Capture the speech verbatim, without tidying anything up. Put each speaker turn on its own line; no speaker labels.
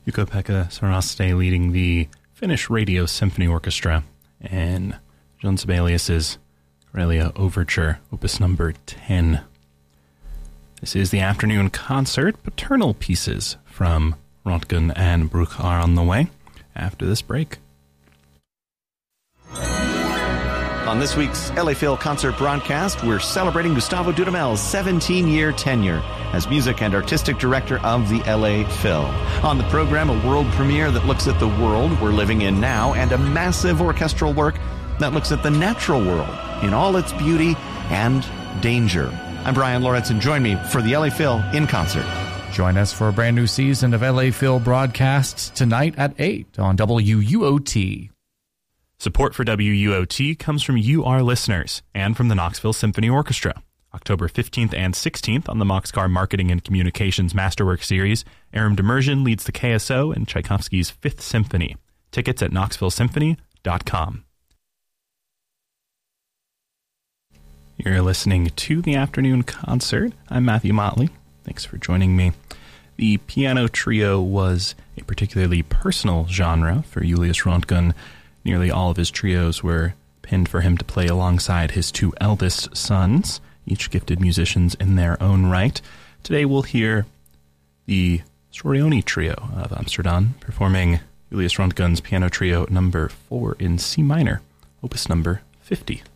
Jukka-Pekka Saraste leading the Finnish Radio Symphony Orchestra and Jean Sibelius's Karelia Overture, opus number ten. This is the afternoon concert. Paternal pieces from Röntgen and Bruch are on the way after this break.
On this week's L A Phil concert broadcast, we're celebrating Gustavo Dudamel's seventeen-year tenure as music and artistic director of the L A Phil. On the program, a world premiere that looks at the world we're living in now, and a massive orchestral work that looks at the natural world in all its beauty and danger. I'm Brian Lawrence, and join me for the L A Phil in concert.
Join us for a brand new season of L A Phil broadcasts tonight at eight on W U O T.
Support for W U O T comes from you, our listeners, and from the Knoxville Symphony Orchestra. October fifteenth and sixteenth on the Moxcar Marketing and Communications Masterwork Series, Aram Demerjian leads the K S O and Tchaikovsky's Fifth Symphony. Tickets at knoxville symphony dot com. You're listening to the afternoon concert. I'm Matthew Motley. Thanks for joining me. The piano trio was a particularly personal genre for Julius Röntgen. Nearly all of his trios were pinned for him to play alongside his two eldest sons, each gifted musicians in their own right. Today we'll hear the Sorioni Trio of Amsterdam performing Julius Röntgen's piano trio number four in C minor, opus number fifty.